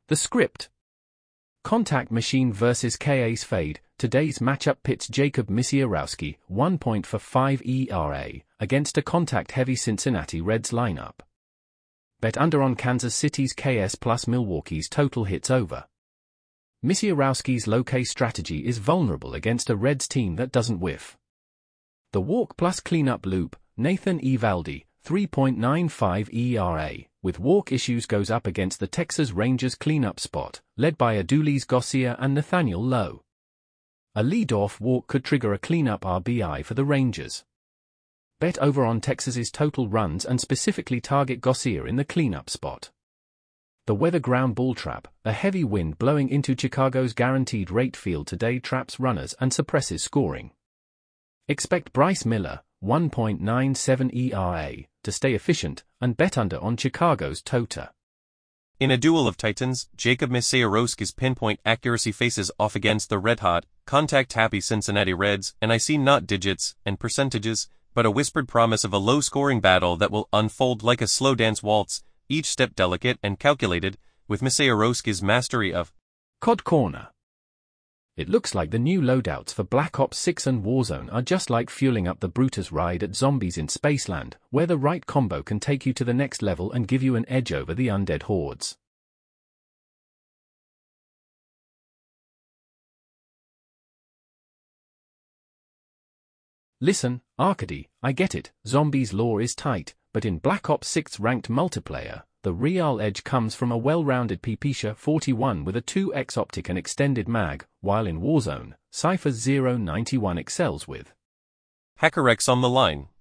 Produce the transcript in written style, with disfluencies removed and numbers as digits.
The script. Contact Machine vs K-Ace Fade. Today's matchup pits Jakub Misiorowski, 1 point for 5 ERA, against a contact-heavy Cincinnati Reds lineup. Bet under on Kansas City's KS plus Milwaukee's total hits over. Misiorowski's low K strategy is vulnerable against a Reds team that doesn't whiff. The walk plus cleanup loop. Nathan Eovaldi, 3.95 ERA, with walk issues goes up against the Texas Rangers cleanup spot, led by Adolis Garcia and Nathaniel Lowe. A leadoff walk could trigger a cleanup RBI for the Rangers. Bet over on Texas's total runs and specifically target Garcia in the cleanup spot. The weather ground ball trap. A heavy wind blowing into Chicago's guaranteed rate field today traps runners and suppresses scoring. Expect Bryce Miller, 1.97 ERA, to stay efficient, and bet under on Chicago's Tota. In a duel of titans, Jakub Misiorowski's pinpoint accuracy faces off against the red-hot, contact-happy Cincinnati Reds, and I see not digits and percentages, but a whispered promise of a low-scoring battle that will unfold like a slow dance waltz, each step delicate and calculated, with Misiorowski's mastery of COD Corner. It looks like the new loadouts for Black Ops 6 and Warzone are just like fueling up the Brutus ride at Zombies in Spaceland, where the right combo can take you to the next level and give you an edge over the undead hordes. Listen, Arcady, I get it, Zombies lore is tight, but in Black Ops 6 ranked multiplayer, the real edge comes from a well-rounded PPSha 41 with a 2x optic and extended mag, while in Warzone, Cypher's 091 excels with HackerX on the line.